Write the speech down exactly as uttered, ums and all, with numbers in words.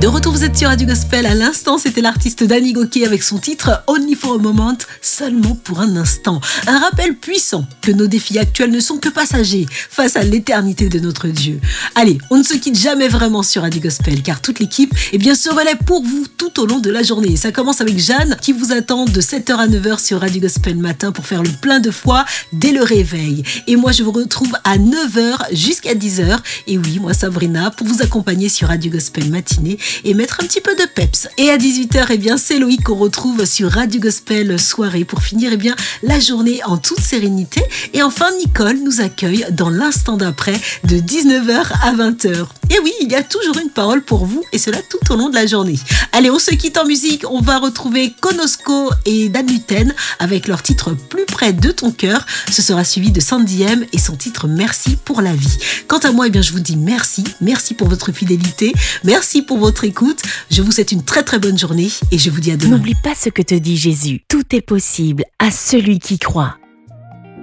De retour, vous êtes sur Radio Gospel. À l'instant, c'était l'artiste Danny Gokey avec son titre Only for a Moment, seulement pour un instant. Un rappel puissant que nos défis actuels ne sont que passagers face à l'éternité de notre Dieu. Allez, on ne se quitte jamais vraiment sur Radio Gospel car toute l'équipe eh bien, se relaie pour vous tout au long de la journée. Ça commence avec Jeanne qui vous attend de sept heures à neuf heures sur Radio Gospel matin pour faire le plein de foi dès le réveil. Et moi, je vous retrouve à neuf heures jusqu'à dix heures. Et oui, moi Sabrina, pour vous accompagner sur Radio Gospel matinée et mettre un petit peu de peps. Et à dix-huit heures, eh bien, c'est Loïc qu'on retrouve sur Radio Gospel soirée pour finir eh bien, la journée en toute sérénité. Et enfin, Nicole nous accueille dans l'instant d'après de dix-neuf heures à vingt heures. Et oui, il y a toujours une parole pour vous et cela tout au long de la journée. Allez, on se quitte en musique. On va retrouver Konosko et Dan Luten avec leur titre Plus près de ton cœur. Ce sera suivi de Sandy M et son titre Merci pour la vie. Quant à moi, eh bien, je vous dis merci. Merci pour votre fidélité. Merci pour votre écoute. Je vous souhaite une très très bonne journée et je vous dis à demain. N'oublie pas ce que te dit Jésus. Tout est possible à celui qui croit.